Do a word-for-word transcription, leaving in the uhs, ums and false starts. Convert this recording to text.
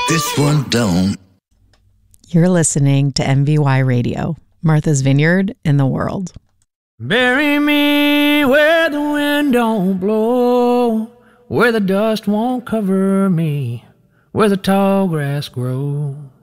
This one don't. You're listening to M V Y Radio, Martha's Vineyard in the world. Bury me where the wind don't blow, where the dust won't cover me, where the tall grass grows.